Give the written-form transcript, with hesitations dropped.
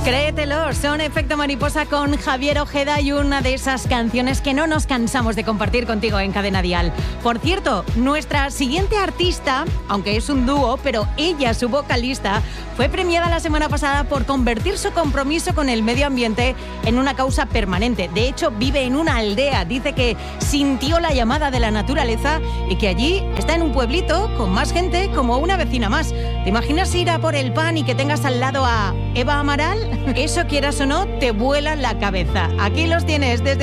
Créetelo, son Efecto Mariposa con Javier Ojeda y una de esas canciones que no nos cansamos de compartir contigo en Cadena Dial. Por cierto, nuestra siguiente artista, aunque es un dúo, pero ella, su vocalista, fue premiada la semana pasada por convertir su compromiso con el medio ambiente en una causa permanente. De hecho, vive en una aldea. Dice que sintió la llamada de la naturaleza y que allí está en un pueblito con más gente, como una vecina más. ¿Te imaginas ir a por el pan y que tengas al lado a Eva Amaral? Eso, quieras o no, te vuela la cabeza. Aquí los tienes desde